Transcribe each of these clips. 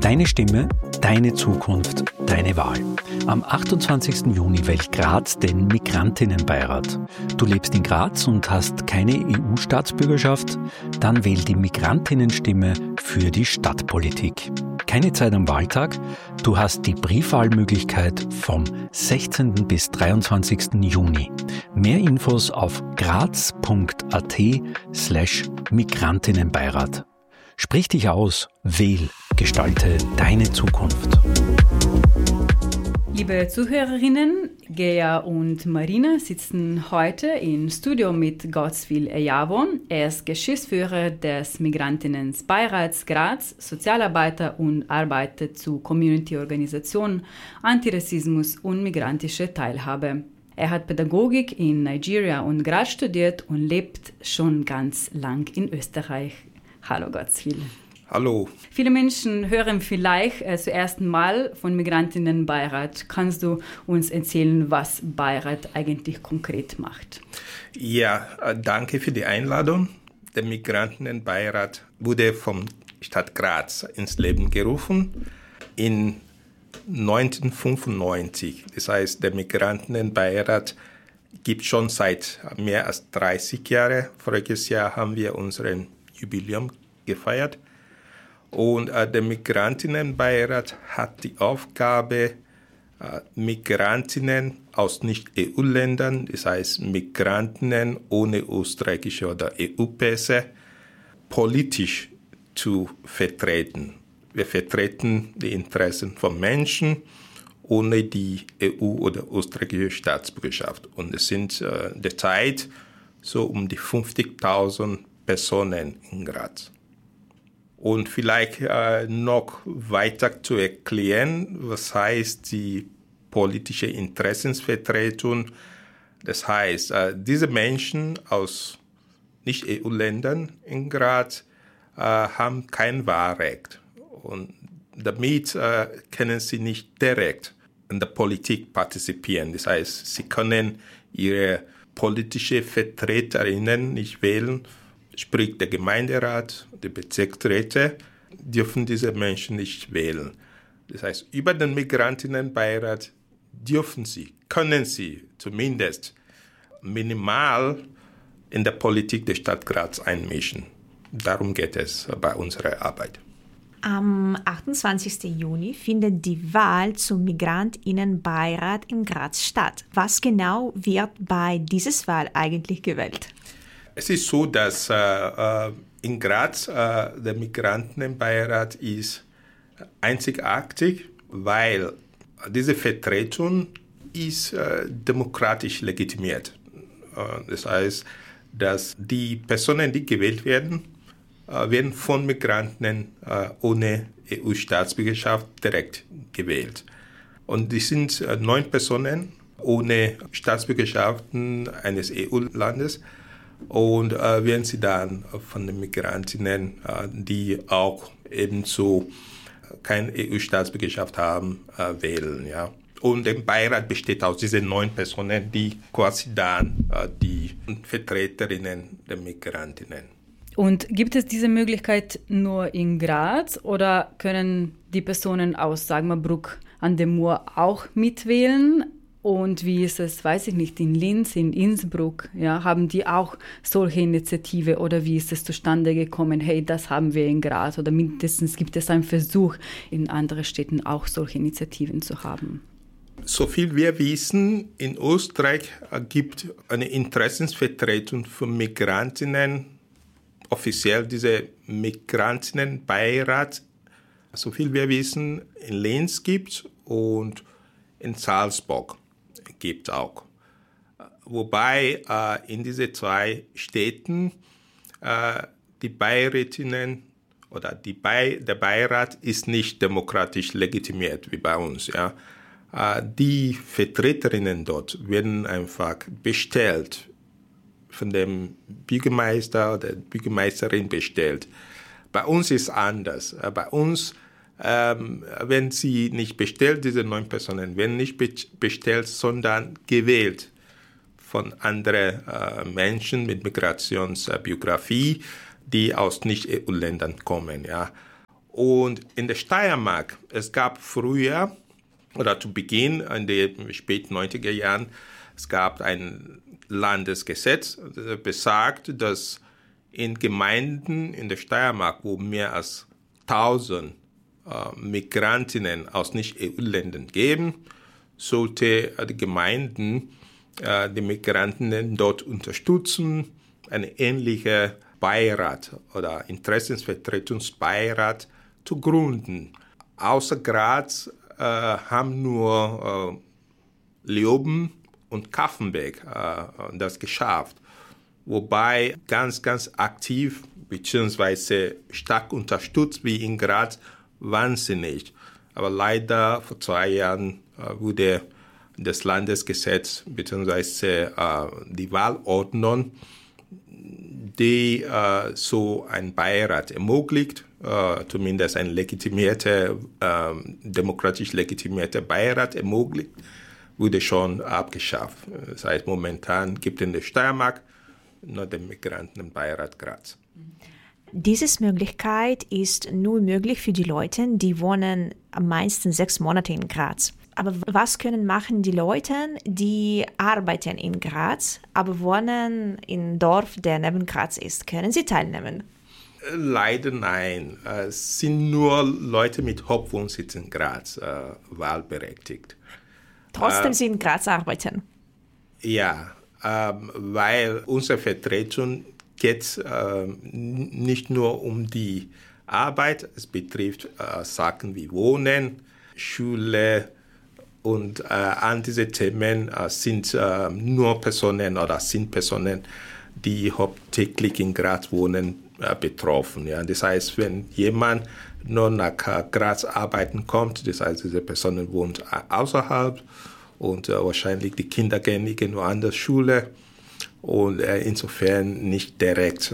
Deine Stimme, deine Zukunft, deine Wahl. Am 28. Juni wählt Graz den Migrantinnenbeirat. Du lebst in Graz und hast keine EU-Staatsbürgerschaft? Dann wähl die Migrantinnenstimme für die Stadtpolitik. Keine Zeit am Wahltag? Du hast die Briefwahlmöglichkeit vom 16. bis 23. Juni. Mehr Infos auf graz.at/Migrantinnenbeirat. Sprich dich aus, wähl, gestalte deine Zukunft. Liebe Zuhörerinnen, Gea und Marina sitzen heute im Studio mit Godswill Eyavo. Er ist Geschäftsführer des Migrantinnenbeirats Graz, Sozialarbeiter und arbeitet zu Community-Organisationen, Antirassismus und migrantische Teilhabe. Er hat Pädagogik in Nigeria und Graz studiert und lebt schon ganz lang in Österreich. Hallo Godswill. Hallo. Viele Menschen hören vielleicht zum ersten Mal von Migrantinnenbeirat. Kannst du uns erzählen, was Beirat eigentlich konkret macht? Ja, danke für die Einladung. Der Migrantinnenbeirat wurde vom Stadt Graz ins Leben gerufen in 1995. Das heißt, der Migrantinnenbeirat gibt schon seit mehr als 30 Jahren. Voriges Jahr haben wir unseren Jubiläum gefeiert. Und der Migrantinnenbeirat hat die Aufgabe, Migrantinnen aus Nicht-EU-Ländern, das heißt Migrantinnen ohne österreichische oder EU-Pässe, politisch zu vertreten. Wir vertreten die Interessen von Menschen ohne die EU- oder österreichische Staatsbürgerschaft. Und es sind derzeit so um die 50.000 Personen in Graz. Und vielleicht noch weiter zu erklären, was heißt die politische Interessensvertretung. Das heißt, diese Menschen aus Nicht-EU-Ländern in Graz haben kein Wahlrecht. Und damit können sie nicht direkt in der Politik partizipieren. Das heißt, sie können ihre politische Vertreterinnen nicht wählen. Sprich, der Gemeinderat, die Bezirksräte dürfen diese Menschen nicht wählen. Das heißt, über den Migrantinnenbeirat können sie zumindest minimal in der Politik der Stadt Graz einmischen. Darum geht es bei unserer Arbeit. Am 28. Juni findet die Wahl zum Migrantinnenbeirat in Graz statt. Was genau wird bei dieser Wahl eigentlich gewählt? Es ist so, dass in Graz der Migrantinnenbeirat ist einzigartig, weil diese Vertretung ist demokratisch legitimiert. Das heißt, dass die Personen, die gewählt werden von Migranten ohne EU-Staatsbürgerschaft direkt gewählt. Und die sind 9 Personen ohne Staatsbürgerschaften eines EU-Landes. Und werden sie dann von den Migrantinnen, die auch ebenso keine EU-Staatsbürgerschaft haben, wählen. Ja. Und der Beirat besteht aus diesen 9 Personen, die quasi dann die Vertreterinnen der Migrantinnen. Und gibt es diese Möglichkeit nur in Graz oder können die Personen aus Sagmerbruck an der Mur auch mitwählen? Und wie ist es, weiß ich nicht, in Linz, in Innsbruck, ja, haben die auch solche Initiative oder wie ist es zustande gekommen, hey, das haben wir in Graz oder mindestens gibt es einen Versuch, in anderen Städten auch solche Initiativen zu haben? So viel wir wissen, in Österreich gibt eine Interessensvertretung für Migrantinnen, offiziell diese Migrantinnenbeirat, so viel wir wissen, in Linz gibt und in Salzburg gibt es auch. Wobei in diese 2 Städten die Beirätinnen oder der Beirat ist nicht demokratisch legitimiert wie bei uns. Ja. Die Vertreterinnen dort werden einfach bestellt, von dem Bürgermeister oder der Bürgermeisterin bestellt. Bei uns ist es anders. Bei uns wenn sie nicht bestellt, diese 9 Personen werden nicht bestellt, sondern gewählt von anderen Menschen mit Migrationsbiografie, die aus Nicht-EU-Ländern kommen. Ja. Und in der Steiermark, es gab früher, oder zu Beginn in den späten 90er Jahren, es gab ein Landesgesetz, das besagt, dass in Gemeinden in der Steiermark, wo mehr als 1000 Migrantinnen aus Nicht-EU-Ländern geben, sollte die Gemeinden die Migrantinnen dort unterstützen, eine ähnliche Beirat oder Interessensvertretungsbeirat zu gründen. Außer Graz haben nur Leoben und Kaffenberg das geschafft, wobei ganz aktiv bzw. stark unterstützt wie in Graz waren sie nicht. Aber leider vor 2 Jahren wurde das Landesgesetz bzw. die Wahlordnung, die so ein Beirat ermöglicht, zumindest ein demokratisch legitimierter Beirat ermöglicht, wurde schon abgeschafft. Das heißt, momentan gibt es in der Steiermark nur den Migrantenbeirat Graz. Diese Möglichkeit ist nur möglich für die Leute, die wohnen am meisten 6 Monate in Graz. Aber was können machen die Leute, die arbeiten in Graz, aber wohnen im Dorf, der neben Graz ist? Können sie teilnehmen? Leider nein. Es sind nur Leute mit Hauptwohnsitz in Graz wahlberechtigt. Trotzdem sie in Graz arbeiten? Ja, weil unsere Vertretung geht nicht nur um die Arbeit, es betrifft Sachen wie Wohnen, Schule und an diese Themen sind nur Personen oder sind Personen, die hauptsächlich in Graz wohnen, betroffen. Ja. Das heißt, wenn jemand nur nach Graz arbeiten kommt, das heißt, diese Person wohnt außerhalb und wahrscheinlich die Kinder gehen irgendwo an der Schule und insofern nicht direkt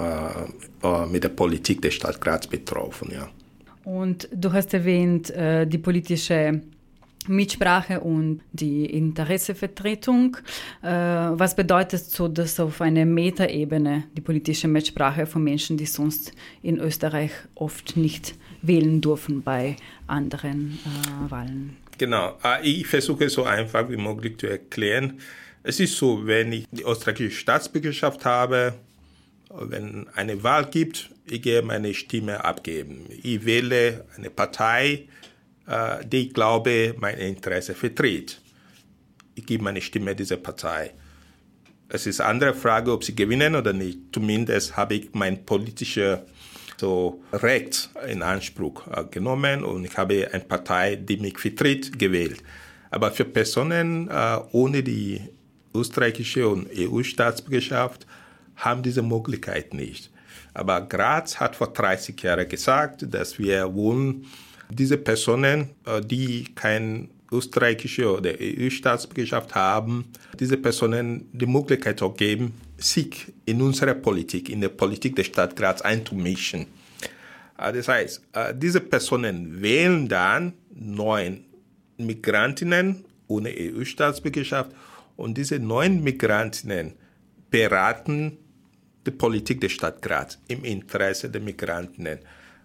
mit der Politik der Stadt Graz betroffen. Ja. Und du hast erwähnt, die politische Mitsprache und die Interessevertretung. Was bedeutet so, dass auf einer Metaebene die politische Mitsprache von Menschen, die sonst in Österreich oft nicht wählen dürfen bei anderen Wahlen? Genau, ich versuche so einfach wie möglich zu erklären. Es ist so, wenn ich die österreichische Staatsbürgerschaft habe, wenn eine Wahl gibt, ich gehe meine Stimme abgeben. Ich wähle eine Partei, die ich glaube, mein Interesse vertritt. Ich gebe meine Stimme dieser Partei. Es ist eine andere Frage, ob sie gewinnen oder nicht. Zumindest habe ich mein politisches Recht in Anspruch genommen und ich habe eine Partei, die mich vertritt, gewählt. Aber für Personen ohne die österreichische und EU-Staatsbürgerschaft haben diese Möglichkeit nicht. Aber Graz hat vor 30 Jahren gesagt, dass wir wollen diese Personen, die keine österreichische oder EU-Staatsbürgerschaft haben, diese Personen die Möglichkeit auch geben, sich in unsere Politik, in der Politik der Stadt Graz einzumischen. Das heißt, diese Personen wählen dann 9 Migrantinnen ohne EU-Staatsbürgerschaft und diese 9 Migrantinnen beraten die Politik der Stadt Graz im Interesse der Migrantinnen.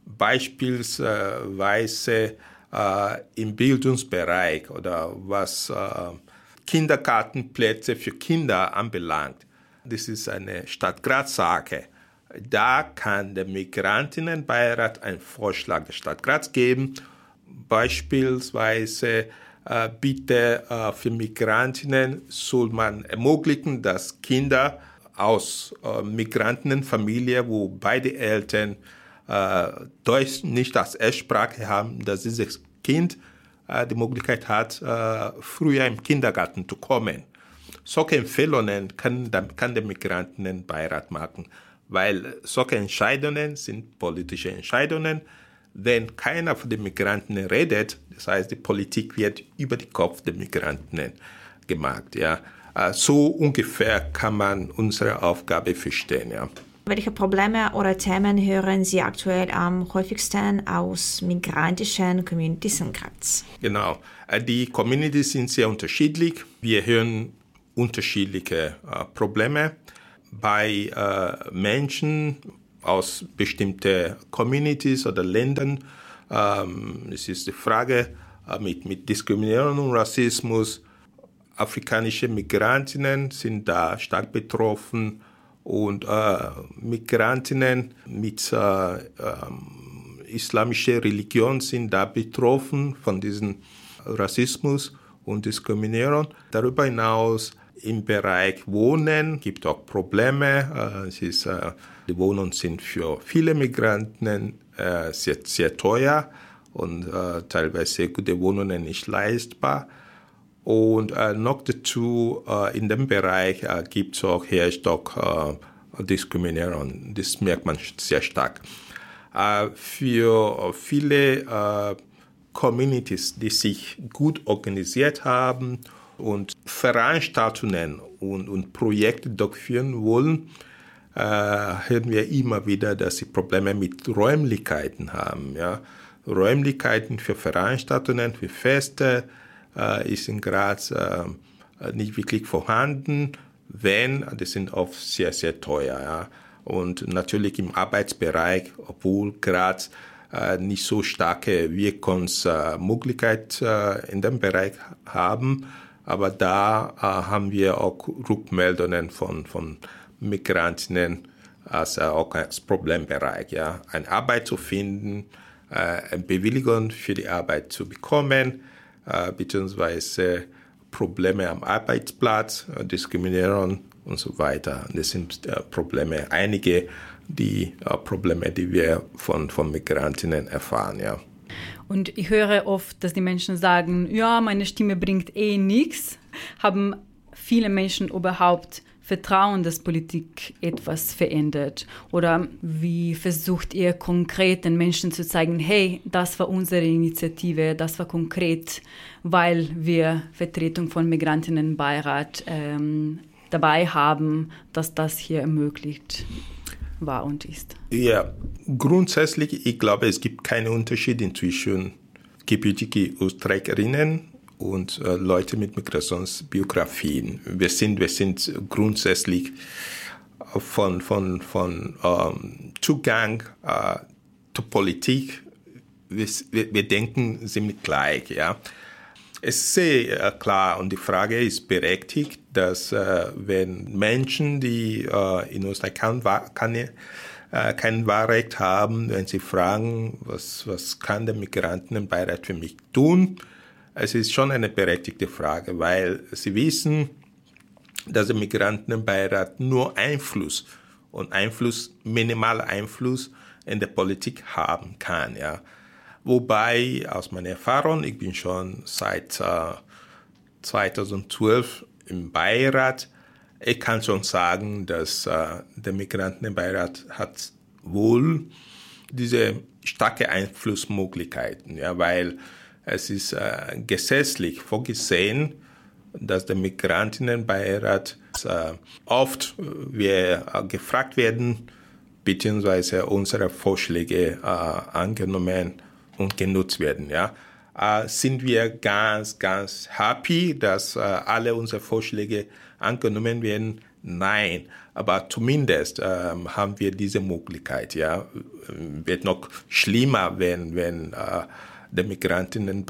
Beispielsweise im Bildungsbereich oder was Kindergartenplätze für Kinder anbelangt. Das ist eine Stadt Graz-Sache. Da kann der Migrantinnenbeirat einen Vorschlag der Stadt Graz geben. Beispielsweise bitte für Migrantinnen soll man ermöglichen, dass Kinder aus Migrantinnenfamilien, wo beide Eltern Deutsch nicht als Erstsprache haben, dass dieses Kind die Möglichkeit hat, früher im Kindergarten zu kommen. Solche Empfehlungen kann der Migrantinnenbeirat machen, weil solche Entscheidungen sind politische Entscheidungen. Wenn keiner von den Migranten redet, das heißt, die Politik wird über den Kopf der Migranten gemacht. Ja. So ungefähr kann man unsere Aufgabe verstehen. Ja. Welche Probleme oder Themen hören Sie aktuell am häufigsten aus migrantischen Communities in Graz? Genau. Die Communities sind sehr unterschiedlich. Wir hören unterschiedliche Probleme. Bei Menschen aus bestimmten Communities oder Ländern. Es ist die Frage mit Diskriminierung und Rassismus. Afrikanische Migrantinnen sind da stark betroffen und Migrantinnen mit islamischer Religion sind da betroffen von diesem Rassismus und Diskriminierung. Darüber hinaus im Bereich Wohnen gibt es auch Probleme. Die Wohnungen sind für viele Migranten sehr teuer und teilweise gute Wohnungen nicht leistbar. Und noch dazu, in dem Bereich herrscht auch Diskriminierung. Das merkt man sehr stark. Für viele Communities, die sich gut organisiert haben und Veranstaltungen und Projekte durchführen wollen, hören wir immer wieder, dass sie Probleme mit Räumlichkeiten haben. Ja? Räumlichkeiten für Veranstaltungen, für Feste ist in Graz nicht wirklich vorhanden. Das sind oft sehr, sehr teuer. Ja? Und natürlich im Arbeitsbereich, obwohl Graz nicht so starke Wirkungsmöglichkeit in dem Bereich haben, aber da haben wir auch Rückmeldungen von Migrantinnen auch als Problembereich. Ja. Eine Arbeit zu finden, eine Bewilligung für die Arbeit zu bekommen, beziehungsweise Probleme am Arbeitsplatz, Diskriminierung und so weiter. Das sind Probleme, einige Probleme, die wir von Migrantinnen erfahren. Ja. Und ich höre oft, dass die Menschen sagen, ja, meine Stimme bringt nichts. Haben viele Menschen überhaupt Vertrauen, dass Politik etwas verändert? Oder wie versucht ihr konkret den Menschen zu zeigen, hey, das war unsere Initiative, das war konkret, weil wir Vertretung von Migrantinnenbeirat dabei haben, dass das hier ermöglicht war und ist? Ja, grundsätzlich, ich glaube, es gibt keinen Unterschied zwischen gebürtige Österreicherinnen und Leute mit Migrationsbiografien. Wir sind grundsätzlich von Zugang zur Politik, wir denken ziemlich gleich. Ja. Es ist sehr klar und die Frage ist berechtigt, dass wenn Menschen, die in Österreich kein Wahlrecht haben, wenn sie fragen, was kann der Migrantenbeirat für mich tun, es ist schon eine berechtigte Frage, weil sie wissen, dass der Migrantenbeirat nur Einfluss und minimaler Einfluss in der Politik haben kann. Ja. Wobei, aus meiner Erfahrung, ich bin schon seit 2012 im Beirat, ich kann schon sagen, dass der Migrantenbeirat hat wohl diese starke Einflussmöglichkeiten, ja, weil es ist gesetzlich vorgesehen, dass der Migrantinnenbeirat oft wir gefragt werden, beziehungsweise unsere Vorschläge angenommen und genutzt werden. Ja. Sind wir ganz, ganz happy, dass alle unsere Vorschläge angenommen werden? Nein, aber zumindest haben wir diese Möglichkeit. Ja. Wird noch schlimmer, wenn die Migrantinnen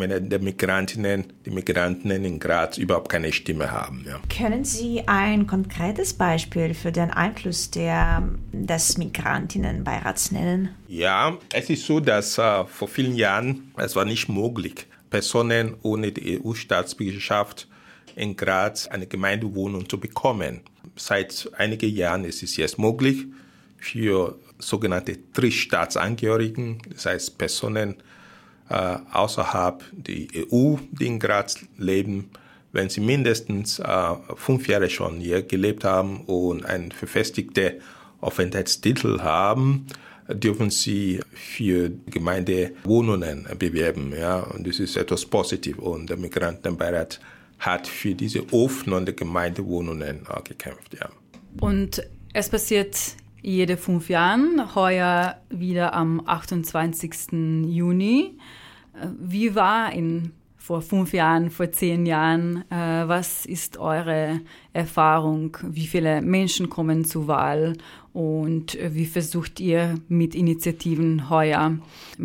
in Graz überhaupt keine Stimme haben. Ja. Können Sie ein konkretes Beispiel für den Einfluss des Migrantinnenbeirats nennen? Ja, es ist so, dass vor vielen Jahren es war nicht möglich, Personen ohne die EU-Staatsbürgerschaft in Graz eine Gemeindewohnung zu bekommen. Seit einigen Jahren ist es jetzt möglich für sogenannte Drittstaatsangehörigen, das heißt Personen außerhalb der EU, die in Graz leben, wenn sie mindestens 5 Jahre schon hier gelebt haben und einen verfestigten Aufenthaltstitel haben, dürfen sie für Gemeindewohnungen bewerben. Ja? Und das ist etwas Positives. Und der Migrantenbeirat hat für diese offenen Gemeindewohnungen gekämpft. Ja. Und es passiert jede 5 Jahre, heuer wieder am 28. Juni. Wie war in vor 5 Jahren, vor 10 Jahren. Was ist eure Erfahrung? Wie viele Menschen kommen zur Wahl? Und wie versucht ihr mit Initiativen heuer